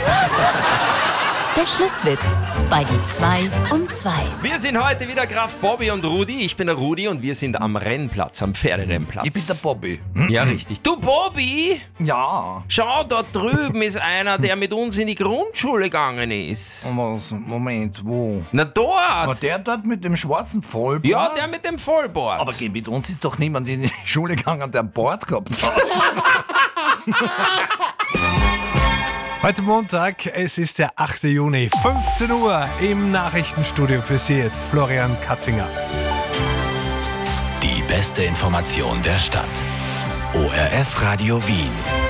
Der Schlusswitz bei die 2 um 2. Wir sind heute wieder Graf Bobby und Rudi. Ich bin der Rudi und wir sind am Rennplatz, am Pferderennplatz. Ich bin der Bobby. Ja, richtig. Du, Bobby! Ja. Schau, da drüben ist einer, der mit uns in die Grundschule gegangen ist. Was? Moment, wo? Na, dort! Aber der dort mit dem schwarzen Vollbart? Ja, der mit dem Vollbart. Aber mit uns ist doch niemand in die Schule gegangen, der einen Bart gehabt hat. Heute Montag, es ist der 8. Juni, 15 Uhr im Nachrichtenstudio für Sie jetzt Florian Katzinger. Die beste Information der Stadt. ORF Radio Wien.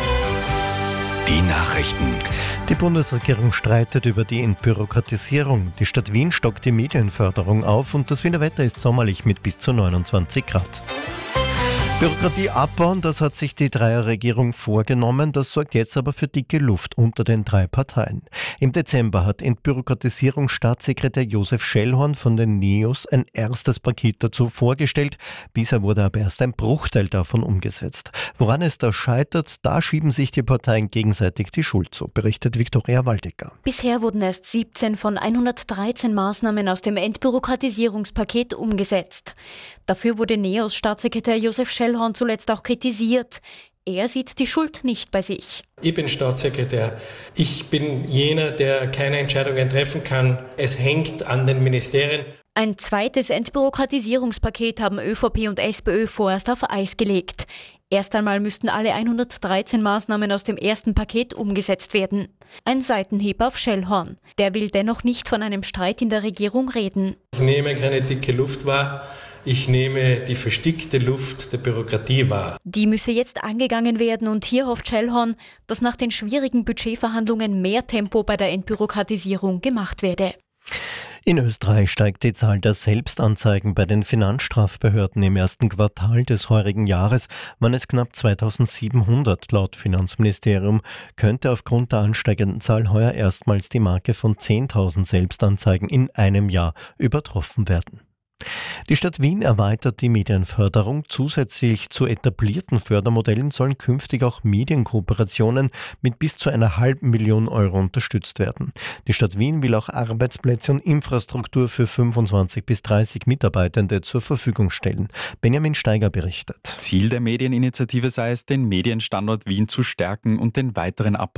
Die Nachrichten. Die Bundesregierung streitet über die Entbürokratisierung. Die Stadt Wien stockt die Medienförderung auf und das Wiener Wetter ist sommerlich mit bis zu 29 Grad. Bürokratie abbauen, das hat sich die Dreierregierung vorgenommen, das sorgt jetzt aber für dicke Luft unter den 3 Parteien. Im Dezember hat Entbürokratisierungsstaatssekretär Josef Schellhorn von den NEOS ein erstes Paket dazu vorgestellt. Bisher wurde aber erst ein Bruchteil davon umgesetzt. Woran es da scheitert, da schieben sich die Parteien gegenseitig die Schuld zu, berichtet Viktoria Waldecker. Bisher wurden erst 17 von 113 Maßnahmen aus dem Entbürokratisierungspaket umgesetzt. Dafür wurde NEOS-Staatssekretär Josef Schellhorn zuletzt auch kritisiert. Er sieht die Schuld nicht bei sich. Ich bin Staatssekretär. Ich bin jener, der keine Entscheidungen treffen kann. Es hängt an den Ministerien. Ein zweites Entbürokratisierungspaket haben ÖVP und SPÖ vorerst auf Eis gelegt. Erst einmal müssten alle 113 Maßnahmen aus dem ersten Paket umgesetzt werden. Ein Seitenhieb auf Schellhorn. Der will dennoch nicht von einem Streit in der Regierung reden. Ich nehme keine dicke Luft wahr. Ich nehme die verstickte Luft der Bürokratie wahr. Die müsse jetzt angegangen werden und hier hofft Schellhorn, dass nach den schwierigen Budgetverhandlungen mehr Tempo bei der Entbürokratisierung gemacht werde. In Österreich steigt die Zahl der Selbstanzeigen bei den Finanzstrafbehörden. Im ersten Quartal des heurigen Jahres waren es knapp 2700. Laut Finanzministerium könnte aufgrund der ansteigenden Zahl heuer erstmals die Marke von 10.000 Selbstanzeigen in einem Jahr übertroffen werden. Die Stadt Wien erweitert die Medienförderung. Zusätzlich zu etablierten Fördermodellen sollen künftig auch Medienkooperationen mit bis zu 500.000 Euro unterstützt werden. Die Stadt Wien will auch Arbeitsplätze und Infrastruktur für 25 bis 30 Mitarbeitende zur Verfügung stellen. Benjamin Steiger berichtet. Ziel der Medieninitiative sei es, den Medienstandort Wien zu stärken und den weiteren Abbau